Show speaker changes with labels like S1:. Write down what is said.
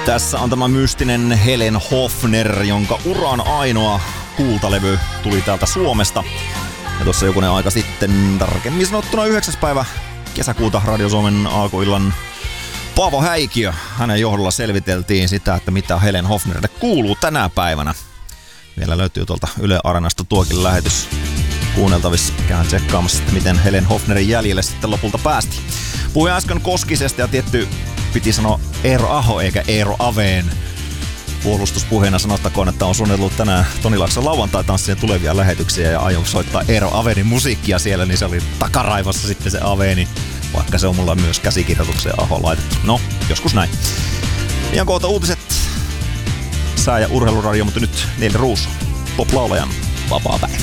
S1: Tässä on tämä mystinen Helen Hofner, jonka uran ainoa kultalevy tuli täältä Suomesta. Ja tuossa jokunen aika sitten, tarkemmin sanottuna 9. päivä kesäkuuta Radio Suomen alkuillan Paavo Häikiö. Hänen johdolla selviteltiin sitä, että mitä Helen Hofnerille kuuluu tänä päivänä. Vielä löytyy tuolta Yle Areenasta tuokin lähetys kuunneltavissa. Käyn tsekkaamassa, että miten Helen Hofnerin jäljelle sitten lopulta päästiin. Puhuin äsken Koskisesta ja tietty piti sanoa Eero Aho eikä Eero Aveen. Puolustuspuheena sanottakoon, että on suunnitellut tänään Toni Laakson lauantai-tanssien tulevia lähetyksiä ja aion soittaa Eero Avenin musiikkia siellä, niin se oli takaraivassa sitten se Aveni, vaikka se on mulla myös käsikirjoitukseen Aho laitettu. No, joskus näin. Ihan kohta uutiset, sää- ja urheiluradio, mutta nyt Neeli Ruusu, pop-laulajan vapaa päivä.